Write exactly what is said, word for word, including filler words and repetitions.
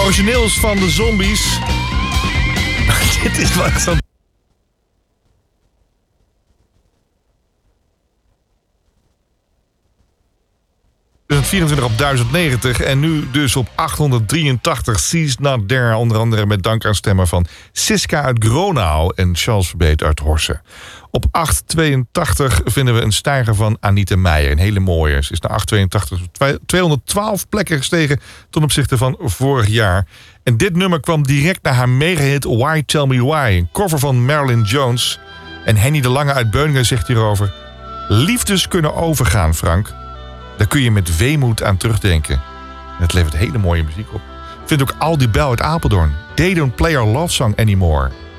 origineels van de Zombies. Dit is wel echt zo. vierentwintig op duizend negentig en nu dus op achthonderddrieëntachtig. She's Not There, onder andere met dank aan stemmen van Siska uit Gronau en Charles Verbeet uit Horsen. Op achthonderdtweeëntachtig vinden we een stijger van Anita Meijer, een hele mooie. Ze is naar achthonderdtweeëntachtig tweehonderdtwaalf plekken gestegen ten opzichte van vorig jaar. En dit nummer kwam direct na haar megahit Why Tell Me Why, een cover van Marilyn Jones. En Henny de Lange uit Beuningen zegt hierover: liefdes kunnen overgaan, Frank. Daar kun je met weemoed aan terugdenken. En het levert hele mooie muziek op. Vind ook Aldi Bell uit Apeldoorn. They don't play our love song anymore.